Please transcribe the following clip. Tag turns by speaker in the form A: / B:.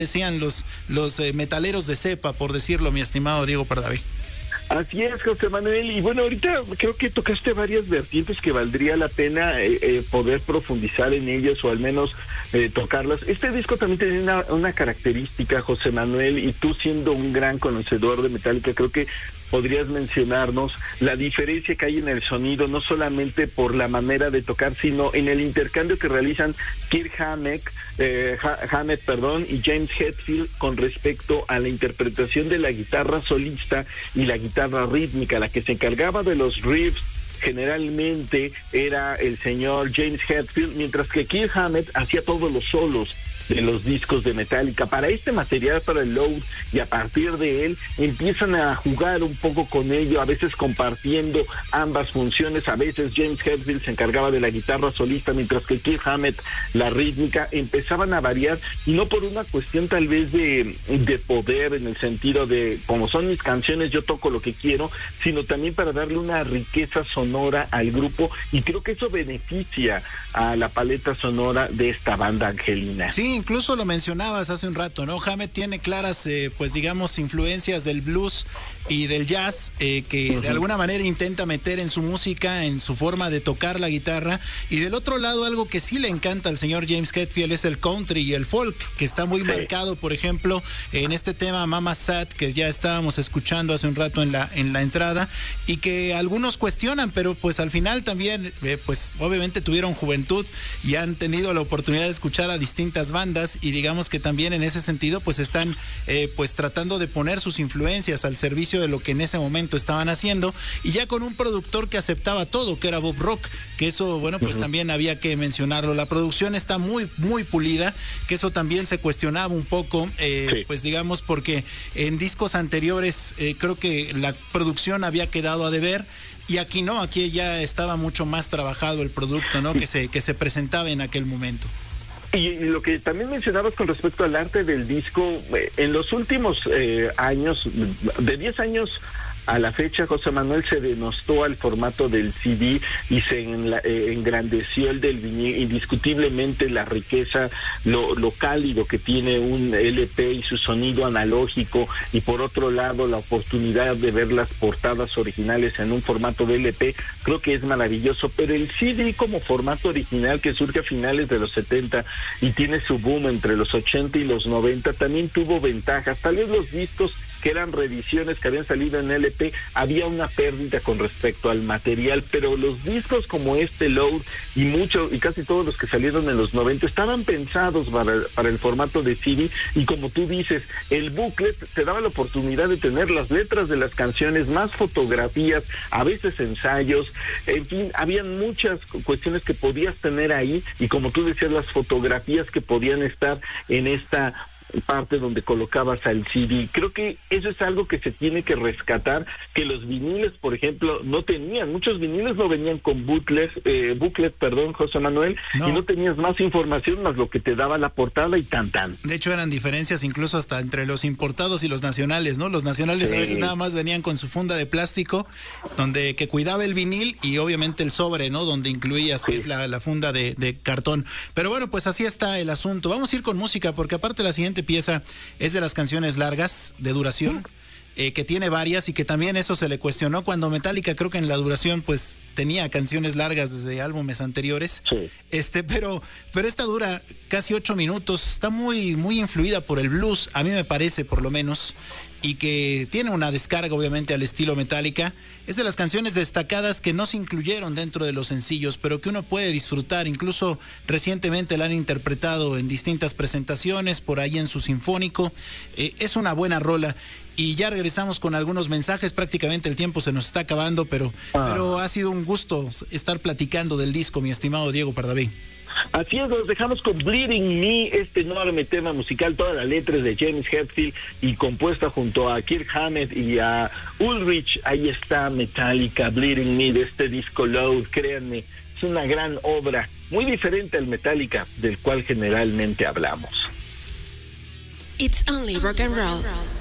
A: decían los metaleros de cepa, por decirlo, mi estimado Diego Pardavé.
B: Así es, José Manuel, y bueno, ahorita creo que tocaste varias vertientes que valdría la pena poder profundizar en ellas o al menos tocarlas. Este disco también tiene una característica, José Manuel, y tú siendo un gran conocedor de Metallica, creo que podrías mencionarnos la diferencia que hay en el sonido, no solamente por la manera de tocar, sino en el intercambio que realizan Kirk Hammett, y James Hetfield con respecto a la interpretación de la guitarra solista y la guitarra rítmica. La que se encargaba de los riffs generalmente era el señor James Hetfield, mientras que Kirk Hammett hacía todos los solos de los discos de Metallica. Para este material, para el Load, y a partir de él empiezan a jugar un poco con ello, a veces compartiendo ambas funciones. A veces James Hetfield se encargaba de la guitarra solista, mientras que Kirk Hammett la rítmica. Empezaban a variar, y no por una cuestión tal vez de poder, en el sentido de, como son mis canciones, yo toco lo que quiero, sino también para darle una riqueza sonora al grupo, y creo que eso beneficia a la paleta sonora de esta banda angelina.
A: Sí, incluso lo mencionabas hace un rato, ¿no? Hammett tiene claras, pues digamos, influencias del blues y del jazz, que de alguna manera intenta meter en su música, en su forma de tocar la guitarra. Y del otro lado, algo que sí le encanta al señor James Hetfield es el country y el folk, que está muy marcado, por ejemplo, en este tema Mama Sad, que ya estábamos escuchando hace un rato en la entrada, y que algunos cuestionan, pero pues al final también, pues obviamente tuvieron juventud y han tenido la oportunidad de escuchar a distintas bandas, y digamos que también en ese sentido pues están pues tratando de poner sus influencias al servicio de lo que en ese momento estaban haciendo, y ya con un productor que aceptaba todo, que era Bob Rock, que eso, bueno, pues también había que mencionarlo. La producción está muy pulida, que eso también se cuestionaba un poco, pues digamos, porque en discos anteriores creo que la producción había quedado a deber, y aquí no, aquí ya estaba mucho más trabajado el producto, ¿no? Que se presentaba en aquel momento.
B: Y lo que también mencionabas con respecto al arte del disco, en los últimos años, de 10 años a la fecha, José Manuel, se denostó al formato del CD y se engrandeció el del vinil. Indiscutiblemente la riqueza, lo cálido que tiene un LP y su sonido analógico, y por otro lado la oportunidad de ver las portadas originales en un formato de LP, creo que es maravilloso. Pero el CD como formato original, que surge a finales de los 70 y tiene su boom entre los 80 y los 90, también tuvo ventajas. Tal vez los discos que eran reediciones que habían salido en LP, había una pérdida con respecto al material, pero los discos como este Load y casi todos los que salieron en los 90 estaban pensados para el formato de CD, y como tú dices, el booklet te daba la oportunidad de tener las letras de las canciones, más fotografías, a veces ensayos, en fin, habían muchas cuestiones que podías tener ahí, y como tú decías, las fotografías que podían estar en esta parte donde colocabas al CD. Creo que eso es algo que se tiene que rescatar, que los viniles, por ejemplo, no tenían. Muchos viniles no venían con booklet, José Manuel, no. Y no tenías más información más lo que te daba la portada y tan.
A: De hecho, eran diferencias incluso hasta entre los importados y los nacionales, ¿no? Los nacionales a veces nada más venían con su funda de plástico, que cuidaba el vinil, y obviamente el sobre, ¿no? Donde incluías, que es la funda de cartón. Pero bueno, pues así está el asunto. Vamos a ir con música, porque aparte la siguiente pieza es de las canciones largas de duración, que tiene varias, y que también eso se le cuestionó cuando Metallica, creo que en la duración pues tenía canciones largas desde álbumes anteriores, pero esta dura casi 8 minutos, está muy influida por el blues, a mí me parece, por lo menos, y que tiene una descarga obviamente al estilo Metallica. Es de las canciones destacadas que no se incluyeron dentro de los sencillos, pero que uno puede disfrutar. Incluso recientemente la han interpretado en distintas presentaciones, por ahí en su sinfónico. Es una buena rola. Y ya regresamos con algunos mensajes. Prácticamente el tiempo se nos está acabando, pero ha sido un gusto estar platicando del disco, mi estimado Diego Pardavé.
B: Así es, nos dejamos con Bleeding Me, este enorme tema musical, todas las letras de James Hetfield y compuesta junto a Kirk Hammett y a Ulrich. Ahí está Metallica, Bleeding Me, de este disco Load. Créanme, es una gran obra, muy diferente al Metallica del cual generalmente hablamos.
C: It's only rock and roll.